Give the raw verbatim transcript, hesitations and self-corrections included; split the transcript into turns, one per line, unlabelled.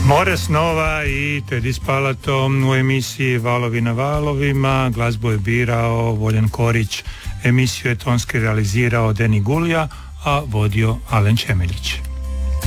More snova i Teddy Spalato u emisiji Valovi na valovima. Glazbu je birao Voljan Korić, emisiju je tonski realizirao Deni Gulja, a vodio Alen Čemeljić.